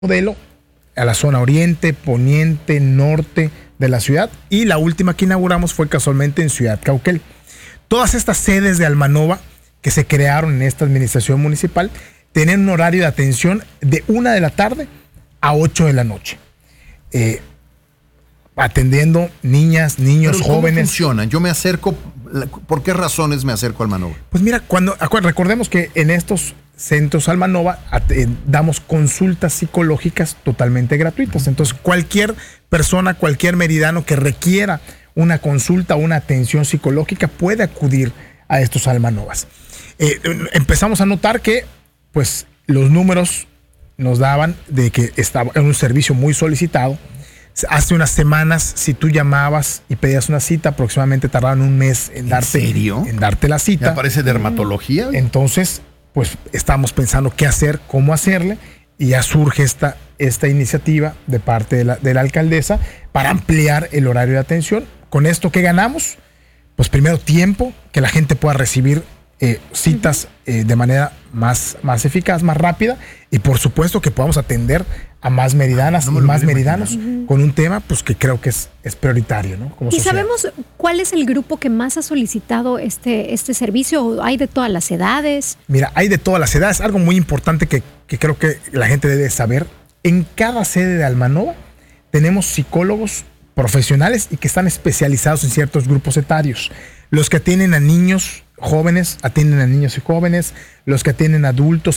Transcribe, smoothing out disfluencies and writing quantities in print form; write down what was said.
modelo a la zona oriente, poniente, norte de la ciudad, y la última que inauguramos fue casualmente en Ciudad Cauquel. Todas estas sedes de Almanova que se crearon en esta administración municipal tienen un horario de atención de 1 de la tarde a 8 de la noche. Atendiendo niñas, niños, pero jóvenes. ¿cómo funcionan? Yo me acerco, ¿por qué razones me acerco a Almanova? Pues mira, recordemos que en estos centros Almanova damos consultas psicológicas totalmente gratuitas. Entonces, cualquier persona, cualquier meridano que requiera una consulta o una atención psicológica puede acudir a estos Almanovas. Empezamos a notar que pues los números nos daban de que estaba en un servicio muy solicitado. Hace unas semanas, si tú llamabas y pedías una cita, aproximadamente tardaban un mes en darte la cita. ¿Ya parece dermatología? Entonces, pues estamos pensando qué hacer, cómo hacerle, y ya surge esta iniciativa de parte de la alcaldesa para ampliar el horario de atención. Con esto, ¿qué ganamos? Pues primero tiempo, que la gente pueda recibir citas de manera más eficaz, más rápida, y por supuesto que podamos atender a más meridanas y más meridanos con un tema pues que creo que es prioritario, ¿no? Como ¿Y sociedad. sabemos cuál es el grupo que más ha solicitado este servicio? ¿Hay de todas las edades? Mira, hay de todas las edades. Algo muy importante que creo que la gente debe saber: en cada sede de Almanova tenemos psicólogos profesionales y que están especializados en ciertos grupos etarios. Los que atienden a niños jóvenes atienden a niños y jóvenes, los que atienden a adultos